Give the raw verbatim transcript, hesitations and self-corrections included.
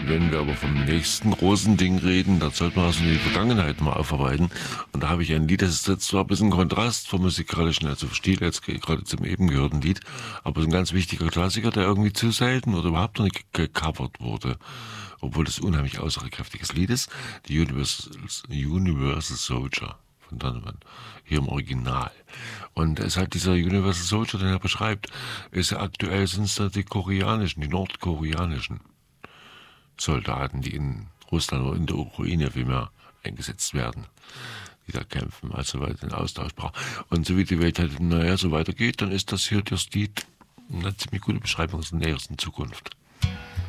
wenn wir aber vom nächsten großen Ding reden, dann sollte man also die Vergangenheit mal aufarbeiten. Und da habe ich ein Lied, das ist jetzt zwar ein bisschen Kontrast vom musikalischen, also Stil jetzt gerade zum eben gehörten Lied, aber es ist ein ganz wichtiger Klassiker, der irgendwie zu selten oder überhaupt noch nicht gecovert wurde. Obwohl das unheimlich aussagekräftiges Lied ist. Die Universal, Universal Soldier von Donovan, hier im Original. Und es ist halt dieser Universal Soldier, den er beschreibt, ist ja aktuell sind es da die koreanischen, die nordkoreanischen Soldaten, die in Russland oder in der Ukraine vielmehr eingesetzt werden, die da kämpfen, also weil den Austausch braucht. Und so wie die Welt halt, naja, so weitergeht, dann ist das hier das Lied eine ziemlich gute Beschreibung aus der nähersten Zukunft.